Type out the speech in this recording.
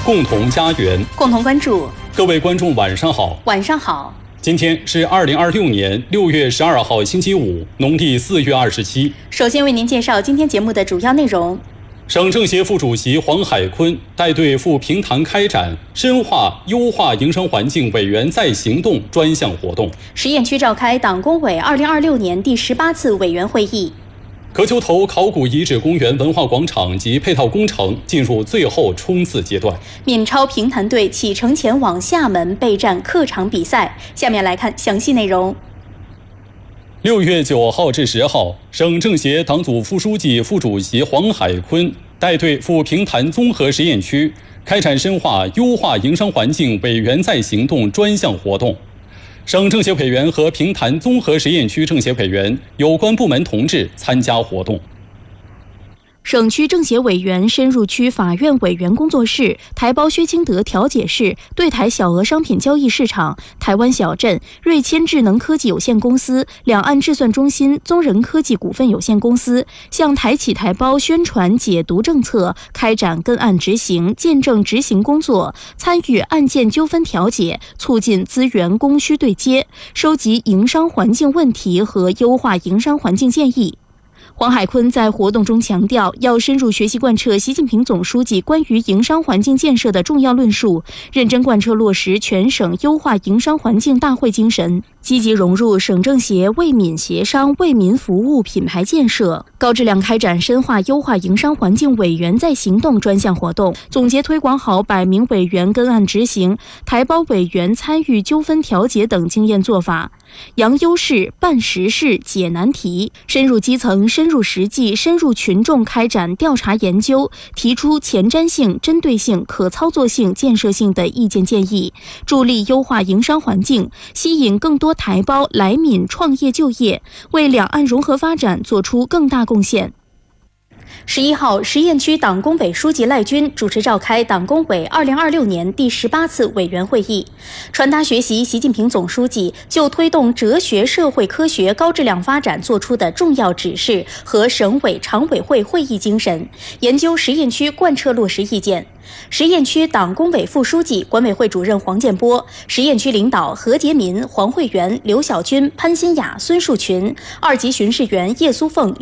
共同家园， 共同关注。 各位观众晚上好。 晚上好。 今天是2026年6月12号星期五，农历4月27。 首先为您介绍今天节目的主要内容。 省政协副主席黄海坤带队赴平潭开展深化优化营商环境委员在行动专项活动。 实验区召开党工委2026年第18次委员会议。 壳球头考古遗址公园文化广场及配套工程进入最后冲刺阶段。 闽超平潭队启程前往厦门备战客场比赛。下面来看详细内容。 6月9号至10号，省政协党组副书记、副主席黄海坤带队赴平潭综合实验区开展深化优化营商环境委员在行动专项活动。省政协委员和平潭综合实验区政协委员、有关部门同志参加活动。 省区政协委员深入区法院委员工作室、台胞薛清德调解室、对台小额商品交易市场、台湾小镇、瑞谦智能科技有限公司、两岸智算中心、宗仁科技股份有限公司向台企台胞宣传解读政策，开展跟案执行、见证执行工作，参与案件纠纷调解，促进资源供需对接，收集营商环境问题和优化营商环境建议。黄海坤在活动中强调，要深入学习贯彻习近平总书记关于营商环境建设的重要论述，认真贯彻落实全省优化营商环境大会精神，积极融入省政协为闽协商、为民服务品牌建设，高质量开展深化优化营商环境委员在行动专项活动，总结推广好100名委员跟案执行、台胞委员参与纠纷调解等经验做法，扬优势、办实事、解难题，深入基层、深入实际、深入群众开展调查研究，提出前瞻性、针对性、可操作性、建设性的意见建议，助力优化营商环境，吸引更多台胞来闽创业就业，为两岸融合发展做出更大贡献。11号，实验区党工委书记赖军主持召开党工委2026年第18次委员会议，传达学习习近平总书记就推动哲学社会科学高质量发展作出的重要指示和省委常委会会议精神，研究实验区贯彻落实意见。实验区党工委副书记、管委会主任黄建波，实验区领导何杰民、黄慧元、刘晓军、潘新雅、孙树群，2级巡视员叶苏凤、